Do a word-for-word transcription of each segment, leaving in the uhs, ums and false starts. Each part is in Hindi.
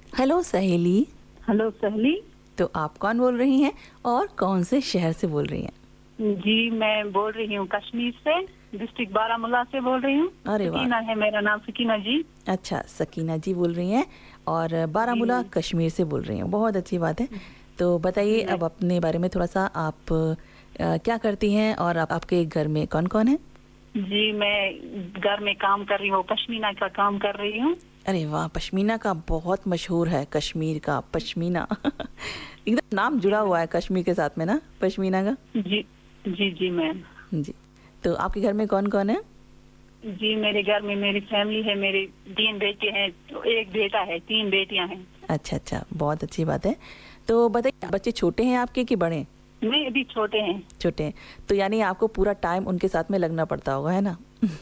हेलो सहेली। हेलो सहेली। तो आप कौन बोल रही हैं और कौन से शहर से बोल रही हैं? जी मैं बोल रही हूँ कश्मीर से, डिस्ट्रिक्ट बारामूला से बोल रही हूँ। अरे वाह। सकीना है मेरा नाम, सकीना जी। अच्छा, सकीना जी बोल रही हैं और बारामूला कश्मीर से बोल रही हैं, बहुत अच्छी बात है। तो बताइए अब अपने बारे में थोड़ा सा, आप आ, क्या करती हैं और आप, आपके घर में कौन कौन है? जी मैं घर में काम कर रही हूँ, पश्मीना का काम कर रही हूँ। अरे वाह, पश्मीना का बहुत मशहूर है, कश्मीर का पश्मीना एकदम नाम जुड़ा हुआ है कश्मीर के साथ में ना, पश्मीना का। जी जी जी मैम। जी, तो आपके घर में कौन कौन है? जी मेरे घर में मेरी फैमिली है, मेरे तीन बेटे हैं, एक बेटा है, तीन बेटियां हैं। अच्छा अच्छा, बहुत अच्छी बात है। तो बताइए, बच्चे छोटे हैं आपके कि बड़े? नहीं अभी छोटे हैं। छोटे हैं, तो यानी आपको पूरा टाइम उनके साथ में लगना पड़ता होगा, है ना?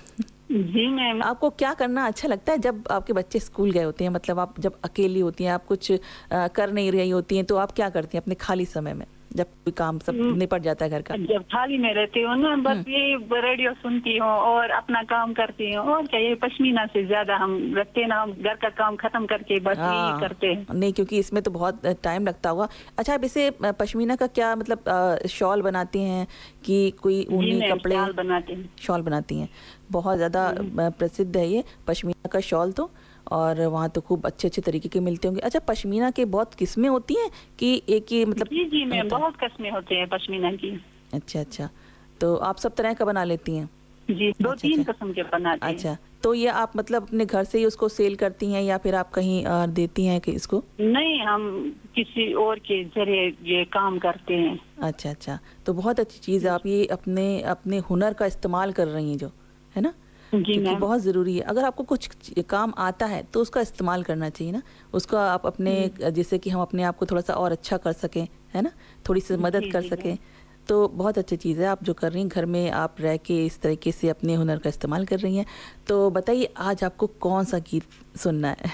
जी मैम। आपको क्या करना अच्छा लगता है जब आपके बच्चे स्कूल गए होते हैं, मतलब आप जब अकेली होती हैं, आप कुछ आ, कर नहीं रही होती हैं, तो आप क्या करती हैं अपने खाली समय में जब कोई काम सब निपट जाता है घर का? जब खाली में रहती हूँ ना, बस ये रेडियो सुनती हूँ और अपना काम करती हूँ, और क्या ये पश्मीना से ज्यादा हम रखते ना, हम घर का काम खत्म करके बस यही करते हैं। नहीं, क्योंकि इसमें तो बहुत टाइम लगता होगा। अच्छा, आप इसे पश्मीना का क्या मतलब आ, शॉल बनाती हैं कि कोई ऊनी कपड़े? शॉल बनाती हैं। शॉल बनाती हैं, बहुत ज़्यादा प्रसिद्ध है ये पश्मीना का शॉल तो, और वहाँ तो खूब अच्छे अच्छे तरीके के मिलते होंगे। अच्छा, पश्मीना के बहुत किस्में होती हैं कि एक ही मतलब? जी जी मैम, बहुत किस्में होते हैं पश्मीना की। अच्छा अच्छा, तो आप सब तरह का बना लेती हैं? जी दो अच्छा, तीन अच्छा, किस्म के बनाते हैं। अच्छा, तो ये आप मतलब अपने घर से ही उसको सेल करती हैं या फिर आप कहीं आ, देती हैं कि इसको? नहीं, हम किसी और के जरिए ये काम करते हैं। अच्छा अच्छा, तो बहुत अच्छी चीज़ है, आप ये अपने अपने हुनर का इस्तेमाल कर रही हैं जो, है ना? क्योंकि बहुत ज़रूरी है, अगर आपको कुछ काम आता है तो उसका इस्तेमाल करना चाहिए ना, उसका आप अपने, जैसे कि हम अपने आप को थोड़ा सा और अच्छा कर सकें, है ना, थोड़ी सी मदद कर सकें, तो बहुत अच्छी चीज़ है आप जो कर रही हैं। घर में आप रह के इस तरीके से अपने हुनर का इस्तेमाल कर रही हैं। तो बताइए, आज आपको कौन सा गीत सुनना है?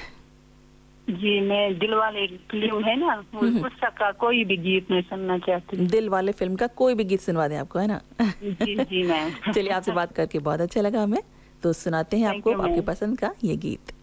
जी मैं दिल वाले फिल्म है ना, उसका कोई भी गीत मैं सुनना चाहती हूँ। दिल वाले फिल्म का कोई भी गीत सुनवा दें आपको, है ना? जी जी मैम। चलिए, आपसे बात करके बहुत अच्छा लगा हमें, तो सुनाते हैं आपको आपकी पसंद का ये गीत।